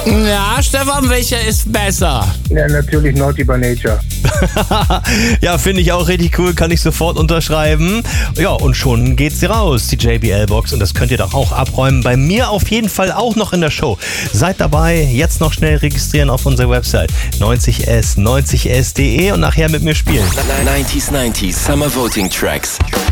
Ja, Stefan, welcher ist besser? Ja, natürlich Naughty by Nature. Ja, finde ich auch richtig cool, kann ich sofort unterschreiben. Ja, und schon geht sie raus, die JBL-Box. Und das könnt ihr doch auch abräumen. Bei mir auf jeden Fall auch noch in der Show. Seid dabei, jetzt noch schnell registrieren auf unserer Website 90s, 90s.de und nachher mit mir spielen. 90s Summer Voting Tracks.